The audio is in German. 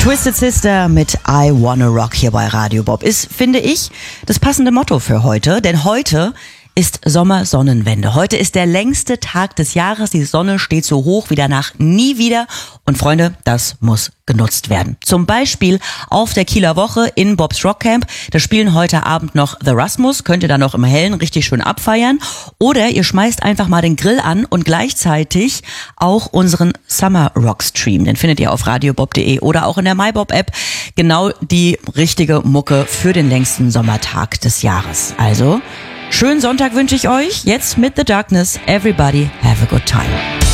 Twisted Sister mit I Wanna Rock hier bei Radio Bob ist, finde ich, das passende Motto für heute, denn heute ist Sommersonnenwende. Heute ist der längste Tag des Jahres. Die Sonne steht so hoch wie danach nie wieder. Und Freunde, das muss genutzt werden. Zum Beispiel auf der Kieler Woche in Bobs Rock Camp. Da spielen heute Abend noch The Rasmus. Könnt ihr dann noch im Hellen richtig schön abfeiern. Oder ihr schmeißt einfach mal den Grill an und gleichzeitig auch unseren Summer Rock Stream. Den findet ihr auf radiobob.de oder auch in der MyBob App. Genau die richtige Mucke für den längsten Sommertag des Jahres. Also schönen Sonntag wünsche ich euch. Jetzt mit The Darkness. Everybody have a good time.